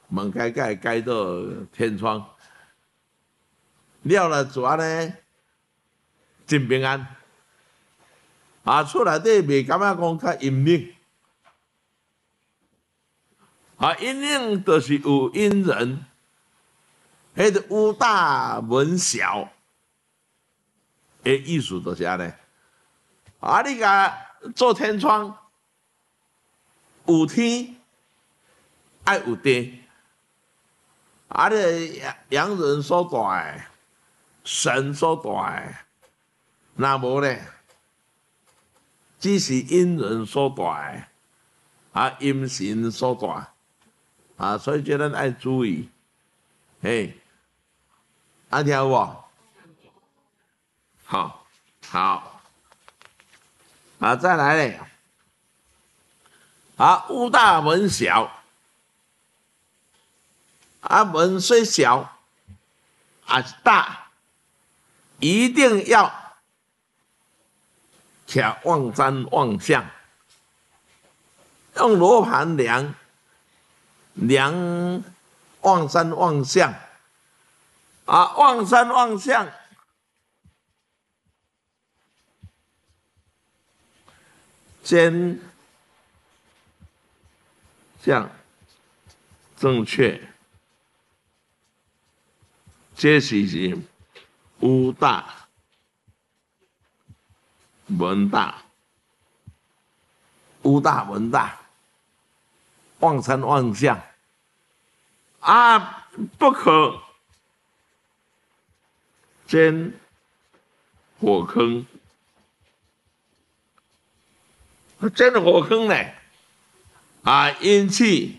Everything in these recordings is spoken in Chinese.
门开开到天窗，了住安尼真平安。啊，厝内底袂感觉讲较阴冷。啊，阴冷就是有阴人，迄个屋大门小，诶，意思就是安尼。啊，你甲做天窗，有天爱有地。啊，你洋人所大诶，神所大诶，那无咧，只是阴人所大诶，啊，阴神所大。啊，所以叫咱爱注意，嘿，啊，听有无？好，好，啊，再来咧，啊，屋大门小，啊，门虽小，啊大，一定要卡望山望向，用罗盘量望山望向，啊，望山望向。尖向正确，这是屋大门大，屋大门大，望山望向啊，不可煎火坑，煎火坑呢？啊，阴气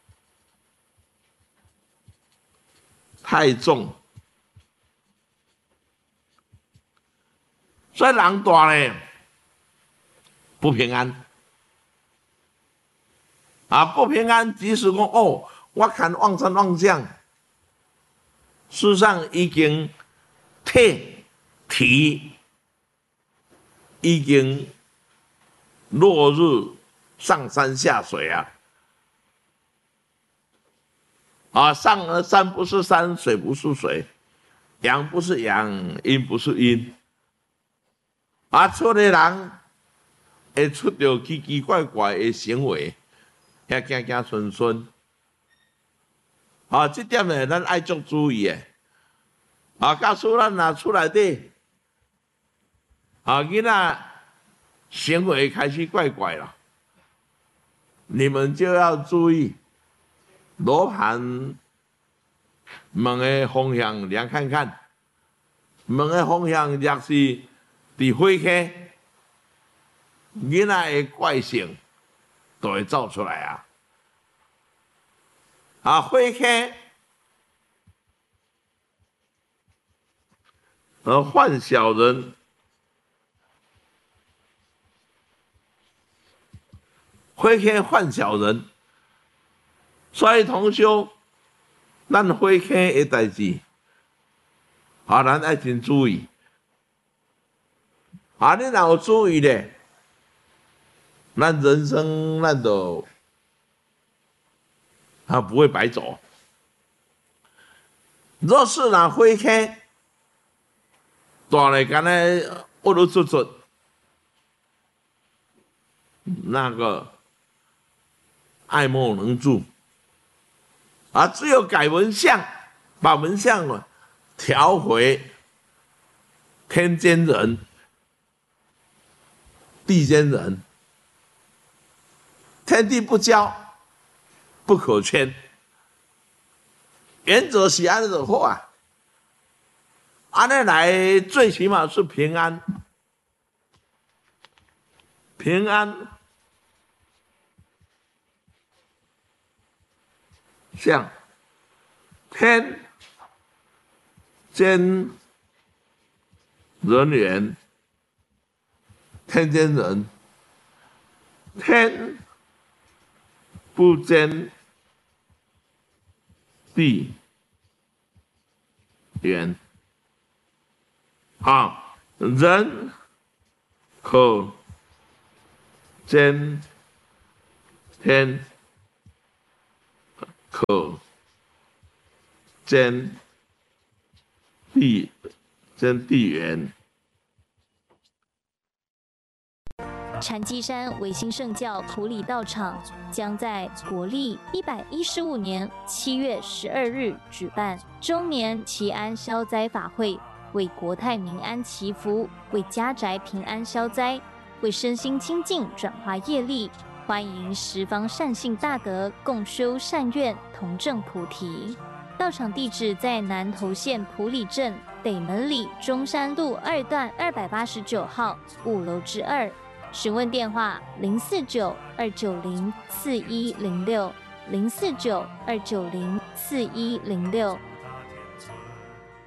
太重，所以人大呢不平安。啊，不平安，即使讲哦，我看望山望向，事实上已经体已经落入上山下水啊！啊，上山不是山，水不是水，阳不是阳，阴不是阴。啊，出的人会出到奇奇怪怪的行为，遐行行顺顺。啊，这点呢，咱爱足注意的。啊，假使咱若厝内底，啊，囡仔行为开始怪怪了，你们就要注意罗盘门的方向量看看，门的方向若是伫火坑，囡仔的怪性就会走出来啊！啊，火坑换小人，火坑换小人，所以同修，咱火坑的代志，啊，咱爱真注意。啊，你若有注意咧，咱人生咱就不会白走。若是若火坑大嘞，干那恶恶出出，那个爱莫能助。啊，只有改文相，把文相调回天间人、地间人，天地不交，不可迁。原则是安的话，安尼来最起码是平安，平安像天间人员，天间人，天不间地缘，啊，人可兼天，可兼地缘。 禅机山维新圣教普里道场将在国历115年7月12日举办周年祈安消灾法会，为国泰民安祈福，为家宅平安消灾，为身心清净转化业力。欢迎十方善信大德共修善愿，同证菩提。道场地址在南投县埔里镇北门里中山路2段289号5楼之2。询问电话049-290-4106，049-290-4106。